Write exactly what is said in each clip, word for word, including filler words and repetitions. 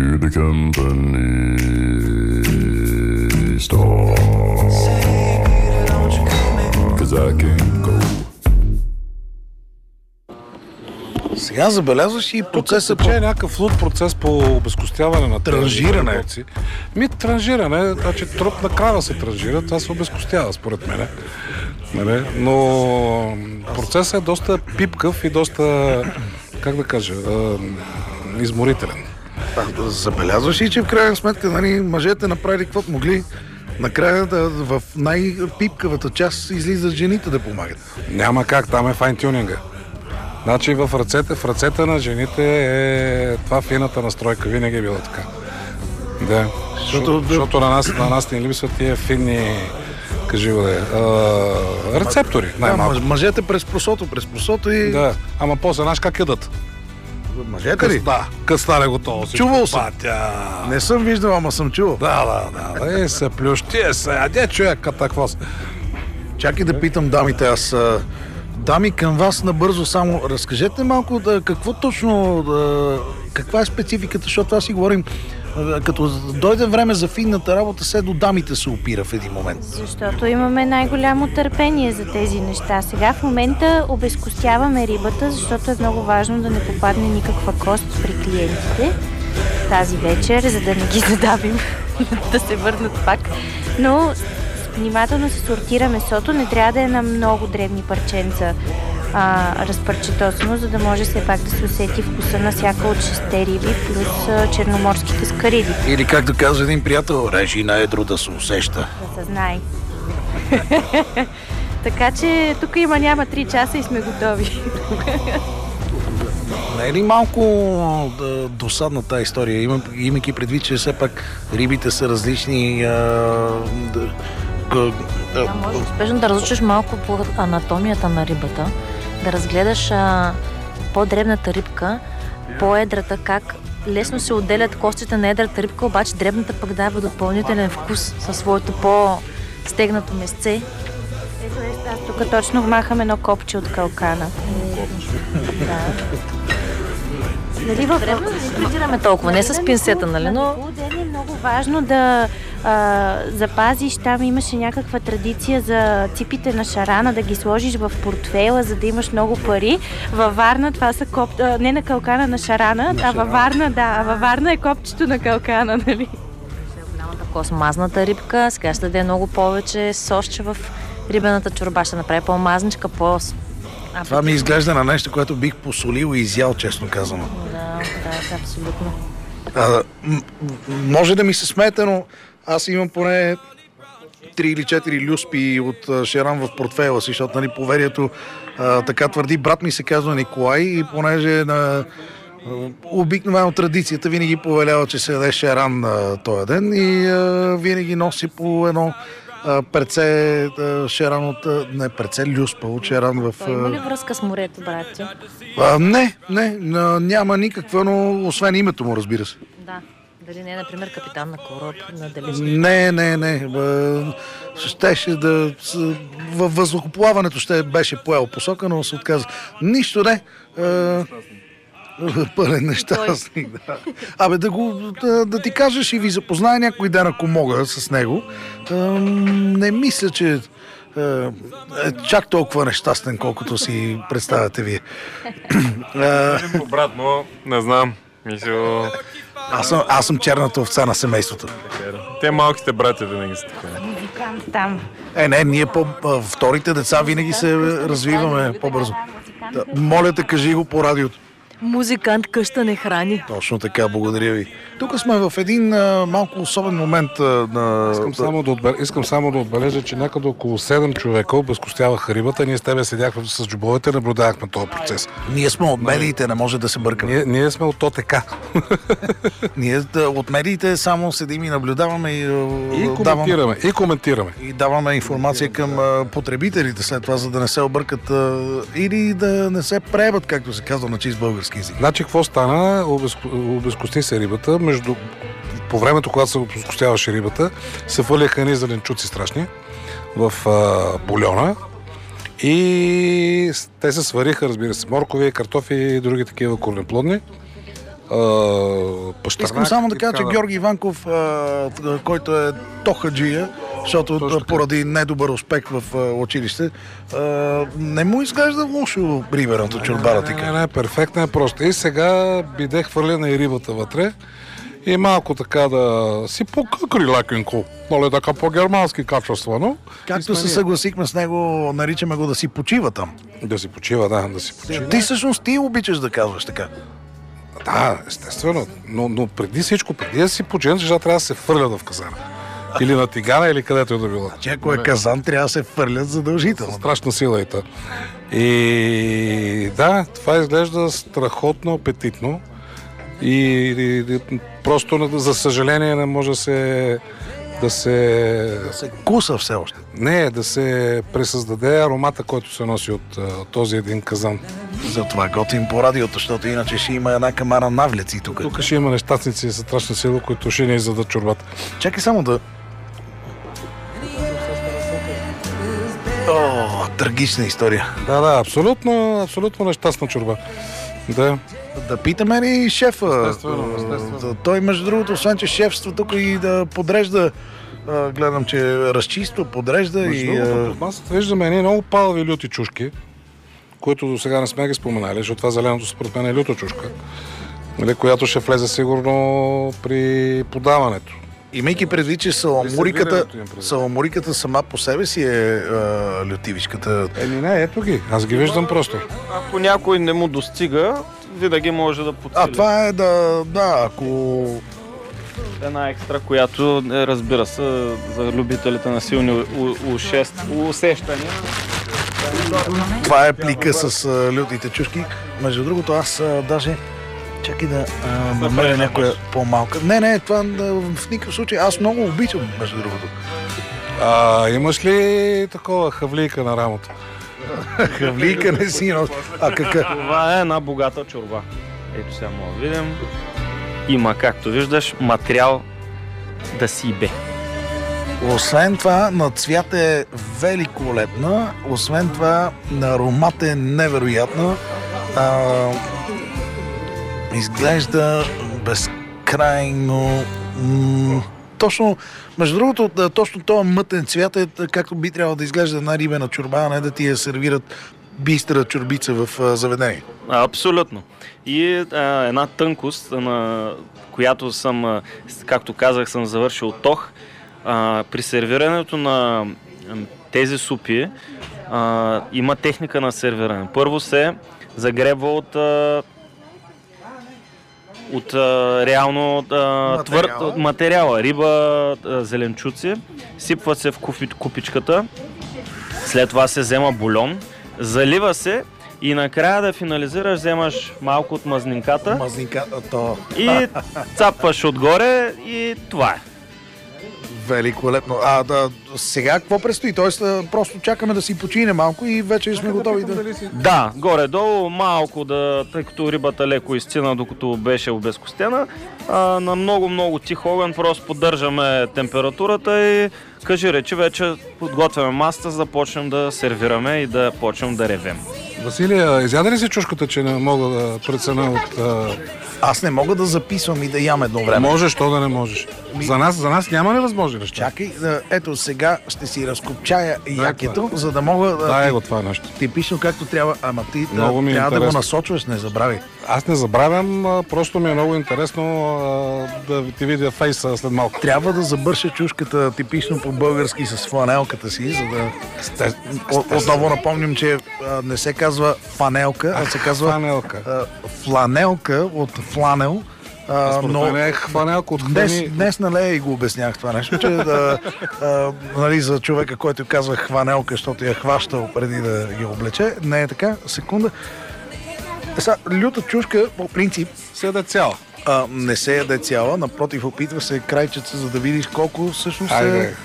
the company store. 'Cause I can't go. Сега забелязваш и процеса по... е някакъв луд процес по обезкостяване на транжиране. Ми транжиране, значи труп на крава се транжира, това се обезкостява според мен. Нали? Но процесът е доста пипкав и доста, как да кажа, изморителен. А, забелязваш и, че в крайна сметка, нали, мъжете направили каквото могли. Накрая да, в най-пипкавата част излизат жените да помагат. Няма как, там е файн-тюнинга. Значи в ръцете, в ръцете на жените е това фината настройка, винаги е било така. Да, защото, да... защото на нас, на нас не липсват тия финни, кажи го да е, рецептори, най-малко. Да, мъжете през просото, през просото и... Да, ама после знаеш как ядат? Мъжете ли? Да, къс стане готово. Чувал съм. Патя. Не съм виждал, ама съм чувал. Да, да, да. Е, се плющи, се яде човек, какво се. Чакай да питам дамите, аз... Дами, към вас набързо само разкажете малко да, какво точно, да, каква е спецификата, защото това си говорим, като дойде време за финната работа, се до дамите се опира в един момент. Защото имаме най-голямо търпение за тези неща. Сега в момента обезкостяваме рибата, защото е много важно да не попадне никаква кост при клиентите тази вечер, за да не ги задавим да се върнат пак. Но внимателно се сортира месото, не трябва да е на много дребни парченца а, разпарчетосано, за да може все пак да се усети вкуса на всяка от шесте риби, плюс а, черноморските скариди. Или както каза един приятел, режи на едро да се усеща. Да се знае. Така че тук има няма три часа и сме готови. Не е ли малко да, досадна тази история, Има, имайки предвид, че все пак рибите са различни... А, да, Да, може успешно да разучиш малко по анатомията на рибата, да разгледаш а, по-дребната рибка, по-едрата, как лесно се отделят костите на едрата рибка, обаче дребната пък дава допълнителен вкус със своето по-стегнато месце. Ето е, аз тук точно вмахам едно копче от калкана. Да. Нали, във време не придираме толкова, не с пинсета, нали, но... Ден е много важно да а, запазиш, там имаше някаква традиция за ципите на шарана, да ги сложиш в портфейла, за да имаш много пари. Във Варна това са коп... а, не на калкана, на шарана, на а във Варна, да, а във Варна е копчето на калкана, нали? Голямата космазната рибка, сега ще даде много повече сосче в рибената чорба, ще направи по-мазничка, по... А, това ми изглежда на нещо, което бих посолил и изял, честно казано. Да, да, абсолютно. А, м- може да ми се смеете, но аз имам поне три или четири люспи от а, шеран в портфейла си, защото, нали, поверието а, така твърди. Брат ми се казва Николай и понеже на обикновено традицията винаги повелява, че се яде шеран а, този ден и а, винаги носи по едно перце шеран от... Не, перце люспа от шеран в... Той има ли връзка с морето, братче? А, не, не, няма никаква, но освен името му, разбира се. Да. Дали не е, например, капитан на кораб на далечни? Не, не, не. Щеше да... Във въздухоплаването ще беше поел посока, но се отказа. Нищо не. Пълен нещастник, да. Абе, да, го, да, да ти кажеш и ви запознае някой ден, ако мога, с него. А, не мисля, че е чак толкова нещастен, колкото си представяте вие. Обратно, не знам. Мисля... Аз съм, аз съм черната овца на семейството. Те малките братя винаги са така. Музикант там. Е, не, ние по вторите деца винаги се развиваме по-бързо. Да, моля те, кажи го по радиото. Музикант къща не храни. Точно така, благодаря ви. Тук сме в един а, малко особен момент а, на... Искам само, да отбел... Искам само да отбележа, че някъде около седем човека обезкостяваха рибата. Ние с тебе седяхме с джобовете, наблюдавахме този процес. Ние сме от медиите, не може да се бъркаме. Ние, ние сме от ОТК. Ние от медиите само седим и наблюдаваме и, и коментираме. Даваме, и коментираме. И даваме информация към а, потребителите след това, за да не се объркат а, или да не се преебат, както се казва на чист български език. Значи, какво стана? Обезко... Обезкости се рибата. Между... По времето, когато се обезкостяваше рибата, се фърляха едни зеленчуци страшни в а, бульона и те се свариха, разбира се, моркови, картофи и други такива корнеплодни. пащарнак. Искам само да и кажа, така че Георги Иванков, а, който е тохаджия, защото Точно от- поради недобър успех в а, училище, а, не му изглежда лошо рибеното чорба, да ти Не, кажа. не, не, перфектна е просто. И сега биде хвърлена и рибата вътре. И малко така да си покъкри лекенко. Моля, така по-германски качествено. Както се съгласихме с него, наричаме го да си почива там. Да си почива, да, да си почива. Ти всъщност ти обичаш да казваш така. Да, естествено. Но, но преди всичко, преди да си починат, ще трябва да се фърлят в казана. Или на тигана, или където и да било. Че ако е казан, трябва да се фърлят задължително. Страшна сила и та. И да, това изглежда страхотно апетитно. И, и, и просто, за съжаление, не може да се да се... Се куса все още. Не, да се пресъздаде аромата, който се носи от а, този един казан. Затова готвим по радиото, защото иначе ще има една камара навлеци тук. Тук ще има нещастници със страшна сила, които ще ни издадат чорбата. Чакай само да... О, трагична история. Да, да, абсолютно, абсолютно нещастна чорба. Да. Да питаме ли шефа? Естествено, естествено. Той, между другото, освен че шефства тук и да подрежда, а, гледам, че разчиства, подрежда Между и... другото, а, под масата виждаме едни много палави люти чушки, които до сега не сме ги споменали, защото това зеленото според мен е люта чушка, нали, която ще влезе сигурно при подаването. Имайки предвид, че саламуриката, сервирането им предвид. саламуриката сама по себе си е а, лютивичката. Еми не, ето ги. Аз ги виждам просто. Ако някой не му достига, винаги може да подсили. А, това е да... Да, ако... Една екстра, която, е, разбира се, за любителите на силни у- у- ушест- усещания. Това е плика с а, лютите чушки. Между другото, аз а, даже... Чакай да а, намеря някоя по-малка. Не, не, това да, в никакъв случай. Аз много обичам, между другото. А, имаш ли такова хавлийка на рамото? Хавлийка не си нос. А какъв? Това е една богата чорба. Ето сега мога да видим. Има, както виждаш, материал да си бе. Освен това, на цвят е великолепна. Освен това, на аромат е невероятна. А, изглежда безкрайно... М- точно, между другото, да, точно този мътен цвят е както би трябвало да изглежда една рибена чорба, а не да ти я сервират бистра чорбица в а, заведение. Абсолютно. И а, една тънкост, на която съм, а, както казах, съм завършил тох. А, при сервирането на а, тези супи а, има техника на сервиране. Първо се загребва от а, от а, реално а, Материала. твърд материала, риба, а, зеленчуци, сипва се в купи, купичката, след това се взема бульон, залива се и накрая да финализираш, вземаш малко от мазнинката Мазнинка, то и цапваш отгоре и това е. великолепно. А да, сега какво предстои? Тоест, а, просто чакаме да си почине малко и вече сме готови да... Да, горе-долу малко да, тъй като рибата леко изцина, докато беше обезкостена, а, на много-много тих огън просто поддържаме температурата и кажи речи вече подготвяме масата, за да почнем да сервираме и да почнем да ревем. Василия, изяда ли си чушката, че не мога да преценя от... А... Аз не мога да записвам и да ям едно време. Можеш, то да не можеш. За нас, за нас няма невъзможни неща. Чакай, да, ето сега ще си разкопчая Дай якето, за да мога да... Дай ти- го това нещо. Типично както трябва, ама ти да, Много ми е трябва да го интересно. насочваш, не забравяй. Аз не забравям, а, просто ми е много интересно а, да ти видя фейса след малко. Трябва да забърша чушката типично по-български с фланелката си, за да... О- Отново напомням, че а, не се казва фанелка, а се казва Фанелка. а, фланелка от фланел. А, Според мен е хванелка от Днес, храни. днес на Лея и го обяснях това нещо, че да, а, нали, за човека, който казва хванелка, защото я хващал преди да ги облече, не е така. Секунда. Е, Сега, люта чушка, по принцип, Се да цяла. а, не се яде цяла, напротив, опитва се крайчеца, за да видиш колко всъщност е... Айде.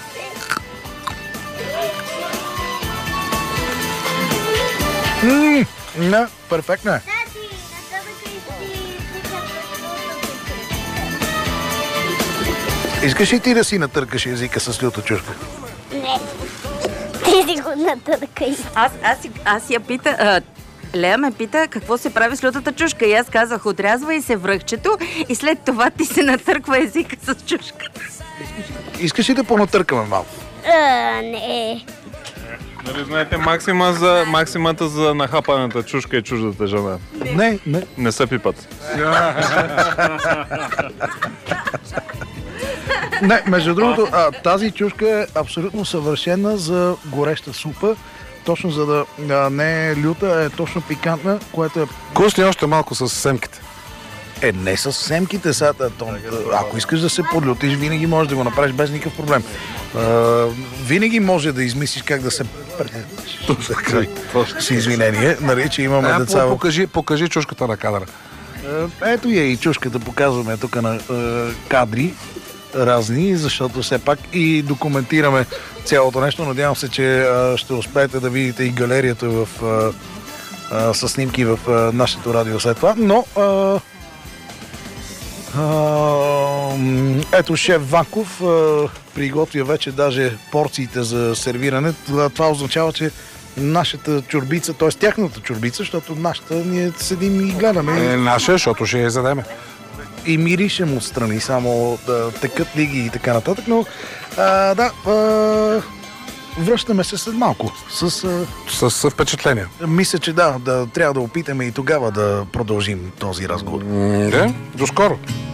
М, да, перфектно е. Искаш ли ти да си натъркаш езика с люта чушка? Не. Ти си го натъркай. Аз, аз, си- аз я пита, а, Лея ме пита какво се прави с лютата чушка и аз казах, отрязва и се връхчето и след това ти се натърква езика с чушката. Искаш ли да понатъркаме малко? А, не. Нали знаете максима за, максимата за нахапаната чушка и чуждата жена? Не, не. Не се пипат. Не, между другото, а, тази чушка е абсолютно съвършена за гореща супа. Точно за да а, не е люта, е точно пикантна, което е... Кости още малко с семките. Е, не с семките, сега, Том. Ако искаш да се подлютиш, винаги можеш да го направиш без никакъв проблем. А, винаги може да измислиш как да се... С извинение, нали, че имаме А, деца... в- покажи, покажи чушката на кадъра. Е, Ето я и чушката, показваме тук на е, кадри разни, защото все пак и документираме цялото нещо. Надявам се, че е, ще успеете да видите и галерията в, е, е, с снимки в е, нашето радио след това. Но е, е, ето шеф Ваков е, приготвя вече даже порциите за сервиране. Това, това означава, че нашата чорбица, т.е. тяхната чорбица, защото нашата ние седим и гледаме. Е, наша, защото ще я задеме. И миришем отстрани, само да текат лиги и така нататък, но а, да, а, връщаме се след малко. С, а, С, с впечатления. мисля, че да, да, трябва да опитаме и тогава да продължим този разговор. М, Да, до скоро.